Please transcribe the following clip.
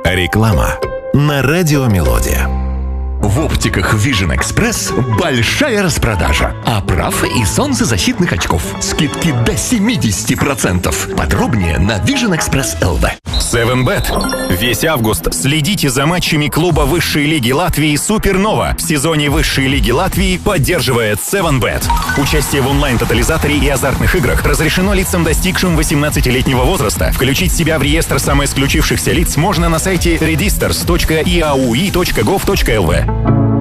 Реклама на Радио Мелодия. В оптиках Vision Express большая распродажа оправ и солнцезащитных очков. Скидки до 70%. Подробнее на Vision Express LV. 7bet. Весь август следите за матчами клуба высшей лиги Латвии «Супернова» в сезоне высшей лиги Латвии поддерживает 7bet. Участие в онлайн-тотализаторе и азартных играх разрешено лицам, достигшим 18-летнего возраста. Включить себя в реестр самоисключившихся лиц можно на сайте redisters.iaui.gov.lv.